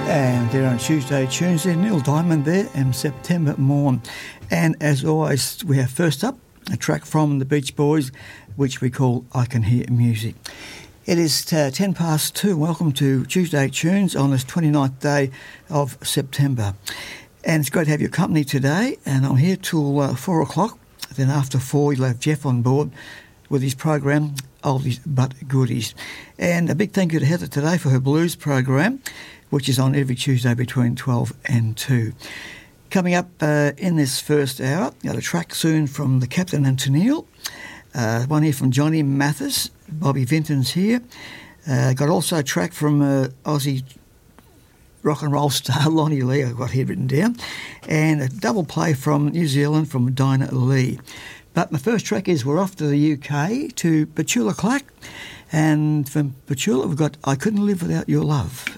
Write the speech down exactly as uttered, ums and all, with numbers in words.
And there on Tuesday Tunes there, Neil Diamond there and September Morn. And as always, we have first up a track from the Beach Boys, which we call I Can Hear Music. It is uh, ten past two. Welcome to Tuesday Tunes on this twenty-ninth day of September. And it's great to have your company today. And I'm here till uh, four o'clock. Then after four, you'll have Jeff on board with his program, Oldies But Goodies. And a big thank you to Heather today for her blues program, which is on every Tuesday between twelve and two. Coming up uh, in this first hour, got a track soon from the Captain and Tennille, uh, one here from Johnny Mathis, Bobby Vinton's here. Uh, got also a track from uh, Aussie rock and roll star Lonnie Lee, I've got here written down, and a double play from New Zealand from Dinah Lee. But my first track is we're off to the U K, to Petula Clark, and from Petula we've got I Couldn't Live Without Your Love.